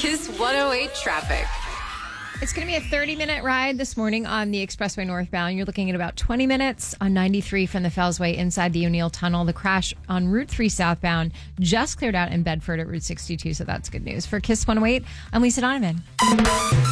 Kiss 108 traffic. It's going to be a 30-minute ride this morning on the Expressway northbound. You're looking at about 20 minutes on 93 from the Fellsway inside the O'Neill Tunnel. The crash on Route 3 southbound just cleared out in Bedford at Route 62, so that's good news. For Kiss 108, I'm Lisa Donovan.